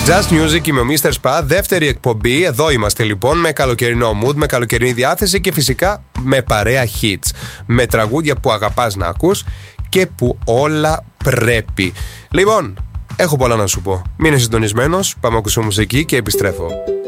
Just Music, είμαι ο Mr. Spa, δεύτερη εκπομπή. Εδώ είμαστε λοιπόν με καλοκαιρινό mood, με καλοκαιρινή διάθεση και φυσικά με παρέα hits. Με τραγούδια που αγαπάς να ακούς και που όλα πρέπει. Λοιπόν, έχω πολλά να σου πω. Μείνε συντονισμένος, πάμε να ακούσουμε μουσική και επιστρέφω.